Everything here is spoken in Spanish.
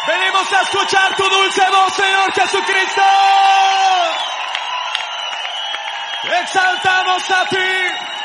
Venimos a escuchar tu dulce voz, Señor Jesucristo. Exaltamos a ti.